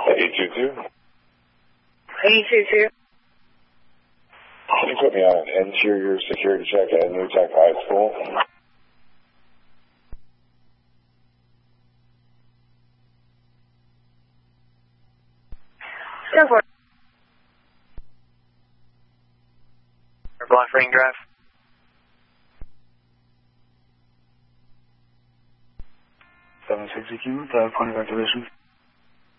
822. 822. Can you put me on an interior security check at New Tech High School? Go for it. Bluff Ring Drive. 760Q, point of activation.